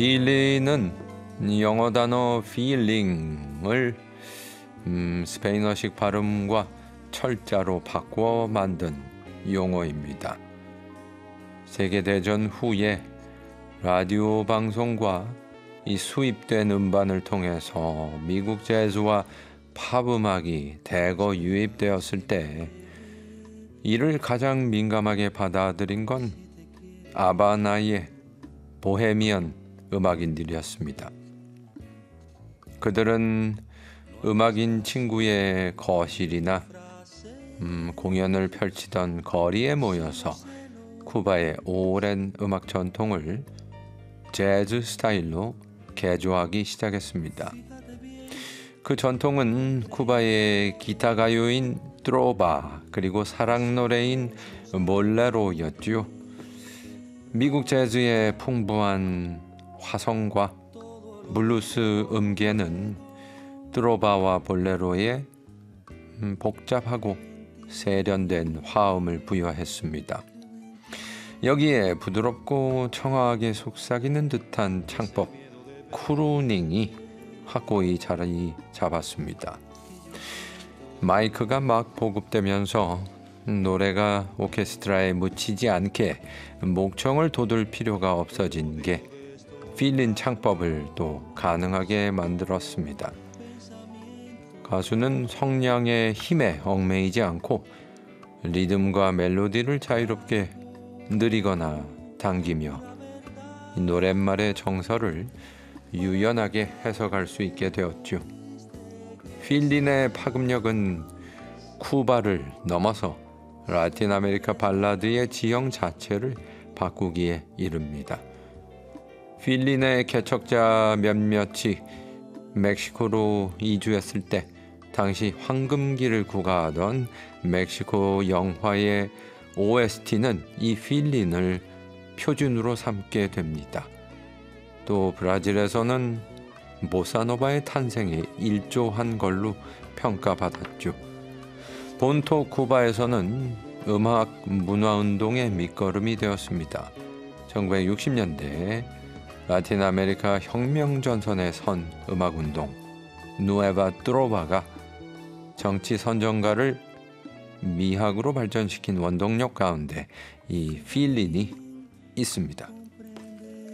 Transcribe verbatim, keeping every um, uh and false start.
필리는 영어 단어 feeling을 음, 스페인어식 발음과 철자로 바꾸어 만든 용어입니다. 세계대전 후에 라디오 방송과 이 수입된 음반을 통해서 미국 재즈와 팝 음악이 대거 유입되었을 때 이를 가장 민감하게 받아들인 건 아바나의 보헤미안 음악인들이었습니다. 그들은 음악인 친구의 거실이나 음, 공연을 펼치던 거리에 모여서 쿠바의 오랜 음악 전통을 재즈 스타일로 개조하기 시작했습니다. 그 전통은 쿠바의 기타 가요인 트로바 그리고 사랑 노래인 몰레로였죠. 미국 재즈의 풍부한 화성과 블루스 음계는 트로바와 볼레로의 복잡하고 세련된 화음을 부여했습니다. 여기에 부드럽고 청아하게 속삭이는 듯한 창법 크루닝이 확고히 자리 잡았습니다. 마이크가 막 보급되면서 노래가 오케스트라에 묻히지 않게 목청을 돋을 필요가 없어진 게 필린 창법을 또 가능하게 만들었습니다. 가수는 성량의 힘에 얽매이지 않고 리듬과 멜로디를 자유롭게 느리거나 당기며 노랫말의 정서를 유연하게 해석할 수 있게 되었죠. 필린의 파급력은 쿠바를 넘어서 라틴 아메리카 발라드의 지형 자체를 바꾸기에 이릅니다. 필린의 개척자 몇몇이 멕시코로 이주했을 때 당시 황금기를 구가하던 멕시코 영화의 오에스티는 이 필린을 표준으로 삼게 됩니다. 또 브라질에서는 보사노바의 탄생에 일조한 걸로 평가받았죠. 본토 쿠바에서는 음악 문화운동의 밑거름이 되었습니다. 천구백육십 년대 라틴 아메리카 혁명전선에 선 음악운동 누에바 트로바가 정치 선정가를 미학으로 발전시킨 원동력 가운데 이 필린이 있습니다.